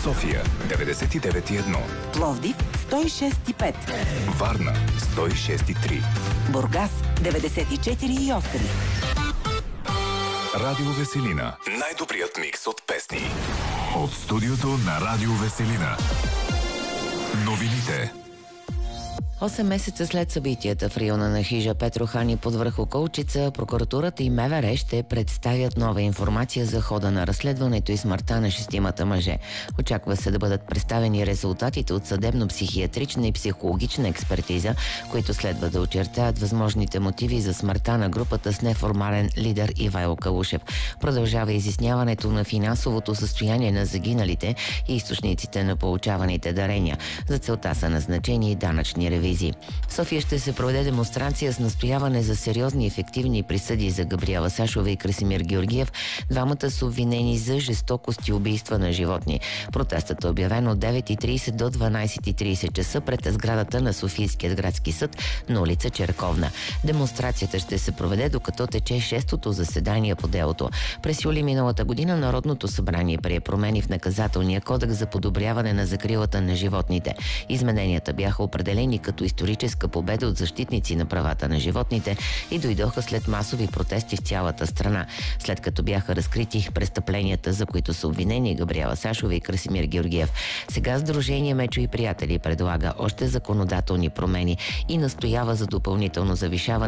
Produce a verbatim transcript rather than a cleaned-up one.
София деветдесет и девет и едно, Пловдив сто и шест и пет, Варна сто и шест и три, Бургас деветдесет и четири и осем. Радио Веселина. Най-добрият микс от песни. От студиото на Радио Веселина. Новините. Осем месеца след събитията в района на хижа Петрохани под връх Околчица, прокуратурата и МВР ще представят нова информация за хода на разследването и смъртта на шестимата мъже. Очаква се да бъдат представени резултатите от съдебно-психиатрична и психологична експертиза, които следва да очертаят възможните мотиви за смъртта на групата с неформален лидер Ивайло Калушев. Продължава изясняването на финансовото състояние на загиналите и източниците на получаваните дарения. За целта са назначени и данъчни ревизии. В София ще се проведе демонстрация с настояване за сериозни и ефективни присъди за Габриела Сашова и Красимир Георгиев. Двамата са обвинени за жестокост и убийства на животни. Протестът е обявен от девет и трийсет до дванайсет и трийсет часа пред сградата на Софийският градски съд на улица Черковна. Демонстрацията ще се проведе докато тече шестото заседание по делото. През юли миналата година Народното събрание прие промени в наказателния кодекс за подобряване на закрилата на животните. Измененията бяха определени като историческа победа от защитници на правата на животните и дойдоха след масови протести в цялата страна, след като бяха разкрити престъпленията, за които са обвинени Габриела Сашова и Красимир Георгиев. Сега Сдружение Мечо и приятели предлага още законодателни промени и настоява за допълнително завишаване